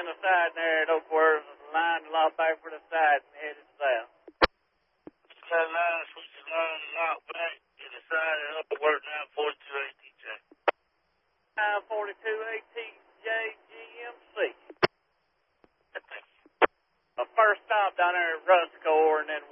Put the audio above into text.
the side there at Oakworth, line a lot back for the side and headed south. That line switches line a lot back to the side and Oakworth 942 ATJ. 942 ATJ GMC. First stop down there at Ruscore and then